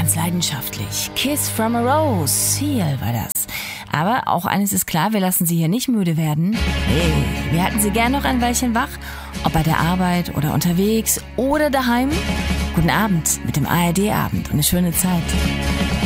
ganz leidenschaftlich. Kiss from a Rose, Seal war das. Aber auch eines ist klar, wir lassen Sie hier nicht müde werden. Hey, wir halten Sie gern noch ein Weilchen wach, ob bei der Arbeit oder unterwegs oder daheim. Guten Abend mit dem ARD-Abend und eine schöne Zeit.